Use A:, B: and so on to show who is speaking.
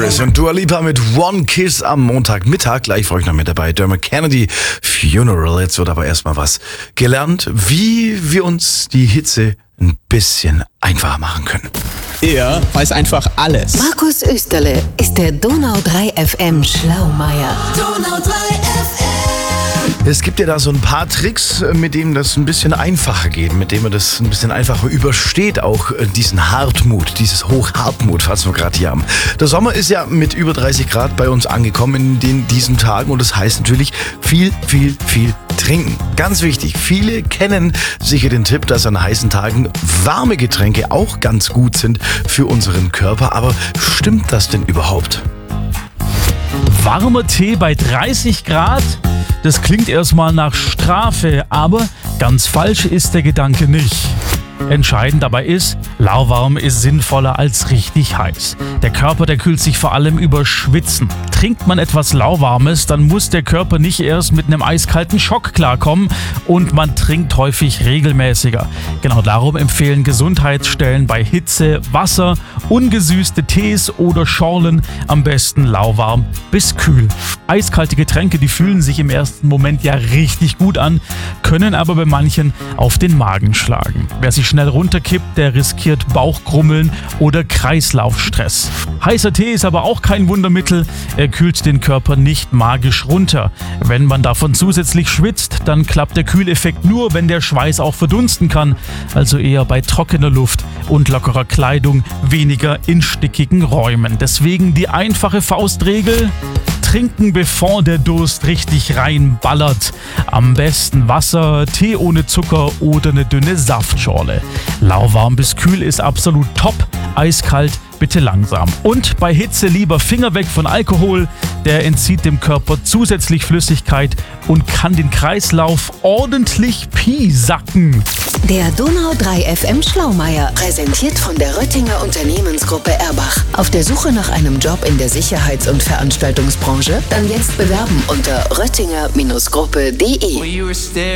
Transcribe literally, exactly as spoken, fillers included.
A: Chris und Dua Lipa mit One Kiss am Montagmittag. Gleich für euch noch mit dabei. Dermot Kennedy, Funeral. Jetzt wird aber erstmal was gelernt, wie wir uns die Hitze ein bisschen einfacher machen können.
B: Er weiß einfach alles.
C: Markus Österle ist der Donau drei F M Schlaumeier.
D: Donau drei F M.
A: Es gibt ja da so ein paar Tricks, mit denen das ein bisschen einfacher geht, mit denen man das ein bisschen einfacher übersteht, auch diesen Hartmut, dieses Hochhartmut, was wir gerade hier haben. Der Sommer ist ja mit über dreißig Grad bei uns angekommen in den, diesen Tagen und das heißt natürlich viel, viel, viel trinken. Ganz wichtig, viele kennen sicher den Tipp, dass an heißen Tagen warme Getränke auch ganz gut sind für unseren Körper, aber stimmt das denn überhaupt?
E: Warmer Tee bei dreißig Grad? Das klingt erstmal nach Strafe, aber ganz falsch ist der Gedanke nicht. Entscheidend dabei ist, lauwarm ist sinnvoller als richtig heiß. Der Körper, der kühlt sich vor allem über Schwitzen. Trinkt man etwas Lauwarmes, dann muss der Körper nicht erst mit einem eiskalten Schock klarkommen und man trinkt häufig regelmäßiger. Genau darum empfehlen Gesundheitsstellen bei Hitze Wasser, ungesüßte Tees oder Schorlen, am besten lauwarm bis kühl. Eiskalte Getränke, die fühlen sich im ersten Moment ja richtig gut an, können aber bei manchen auf den Magen schlagen. Wer sich schnell runterkippt, der riskiert Bauchgrummeln oder Kreislaufstress. Heißer Tee ist aber auch kein Wundermittel, er kühlt den Körper nicht magisch runter. Wenn man davon zusätzlich schwitzt, dann klappt der Kühleffekt nur, wenn der Schweiß auch verdunsten kann, also eher bei trockener Luft und lockerer Kleidung, weniger in stickigen Räumen. Deswegen die einfache Faustregel: trinken, bevor der Durst richtig reinballert. Am besten Wasser, Tee ohne Zucker oder eine dünne Saftschorle. Lauwarm bis kühl ist absolut top, eiskalt bitte langsam. Und bei Hitze lieber Finger weg von Alkohol, der entzieht dem Körper zusätzlich Flüssigkeit und kann den Kreislauf ordentlich piesacken.
C: Der Donau drei F M Schlaumeier, präsentiert von der Röttinger Unternehmensgruppe Erbach. Auf der Suche nach einem Job in der Sicherheits- und Veranstaltungsbranche? Dann jetzt bewerben unter röttinger Gruppe punkt de.